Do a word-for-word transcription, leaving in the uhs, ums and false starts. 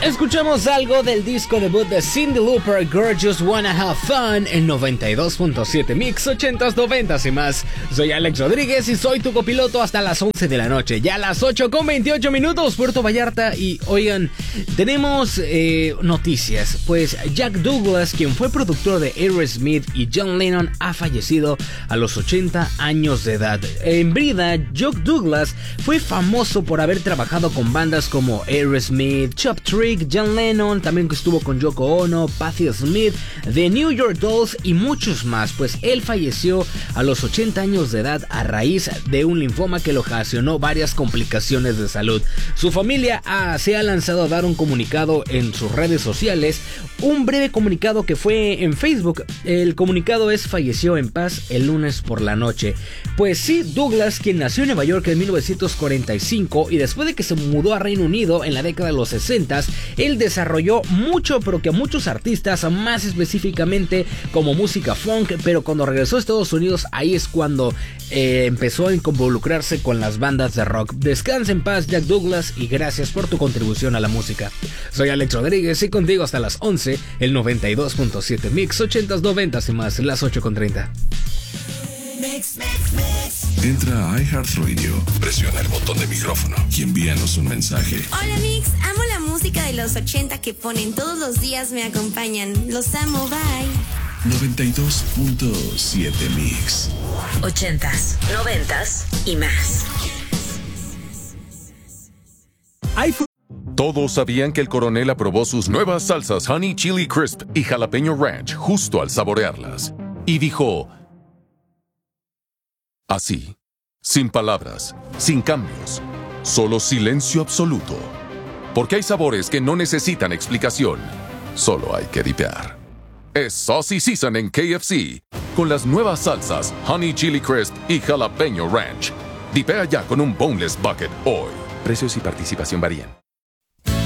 Escuchamos algo del disco debut de Cyndi Lauper, Gorgeous Wanna Have Fun, en noventa y dos punto siete Mix, ochentas, noventas y más. Soy Alex Rodríguez y soy tu copiloto hasta las once de la noche. Ya a las ocho con veintiocho minutos, Puerto Vallarta. Y oigan, tenemos eh, noticias. Pues Jack Douglas, quien fue productor de Aerosmith y John Lennon, ha fallecido a los ochenta años de edad. En vida, Jack Douglas fue famoso por haber trabajado con bandas como Aerosmith, Chop Trick, John Lennon, también que estuvo con Yoko Ono, Patti Smith, The New York Dolls y muchos más. Pues él falleció a los ochenta años de edad a raíz de un linfoma que le ocasionó varias complicaciones de salud. Su familia ah, se ha lanzado a dar un comunicado en sus redes sociales, un breve comunicado que fue en Facebook. El comunicado es: falleció en paz el lunes por la noche. Pues sí, Douglas, quien nació en Nueva York en mil novecientos cuarenta y cinco y después de que se mudó a Reino Unido en la década de los sesenta, él desarrolló mucho, pero que a muchos artistas, más específicamente como música funk, pero cuando regresó a Estados Unidos, ahí es cuando eh, empezó a involucrarse con las bandas de rock. Descansa en paz, Jack Douglas, y gracias por tu contribución a la música. Soy Alex Rodríguez y contigo hasta las once, el noventa y dos punto siete Mix, ochentas, noventas y más, las ocho con treinta. Mix, mix, mix. Entra a iHeartRadio, presiona el botón de micrófono y envíanos un mensaje. Hola Mix, amo la música de los ochenta que ponen todos los días, me acompañan. Los amo, bye. noventa y dos punto siete Mix. Ochentas, noventas y más. Todos sabían que el coronel aprobó sus nuevas salsas Honey Chili Crisp y Jalapeño Ranch justo al saborearlas. Y dijo... así, sin palabras, sin cambios, solo silencio absoluto. Porque hay sabores que no necesitan explicación, solo hay que dipear. Es Saucy Season en K F C, con las nuevas salsas Honey Chili Crisp y Jalapeño Ranch. Dipea ya con un Boneless Bucket hoy. Precios y participación varían.